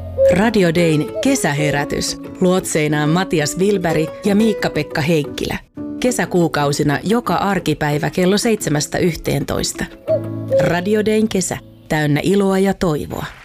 Radio Dayn kesäherätys. Luotseinaan Matias Wilberg ja Miikka-Pekka Heikkilä. Kesäkuukausina joka arkipäivä kello 7–11. Radio Dayn kesä. Täynnä iloa ja toivoa.